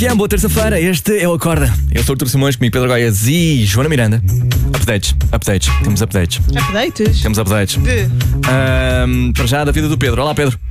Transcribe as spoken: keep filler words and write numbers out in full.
Que é uma boa terça-feira, este é o Acorda. Eu sou o Artur Simões, comigo Pedro Goiás e Joana Miranda. Updates, updates, temos updates. Updates? Temos updates. De? Ahm, para já, da vida do Pedro. Olá, Pedro.